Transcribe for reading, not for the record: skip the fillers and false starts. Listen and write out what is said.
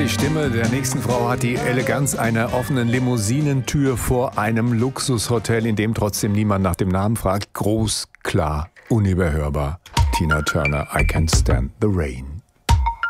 die Stimme der nächsten Frau hat die Eleganz einer offenen Limousinentür vor einem Luxushotel, in dem trotzdem niemand nach dem Namen fragt. Groß, klar, unüberhörbar. Tina Turner, I Can't Stand the Rain.